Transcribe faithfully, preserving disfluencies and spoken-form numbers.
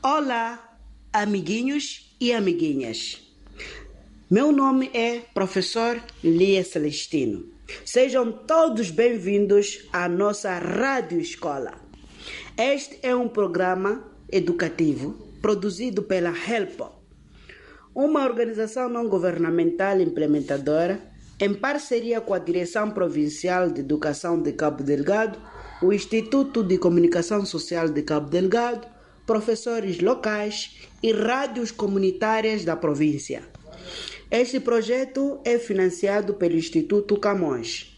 Olá, amiguinhos e amiguinhas. Meu nome é Professor Lia Celestino. Sejam todos bem-vindos à nossa Rádio Escola. Este é um programa educativo produzido pela HELPO, uma organização não governamental implementadora em parceria com a Direção Provincial de Educação de Cabo Delgado, o Instituto de Comunicação Social de Cabo Delgado, professores locais e rádios comunitárias da província. Este projeto é financiado pelo Instituto Camões.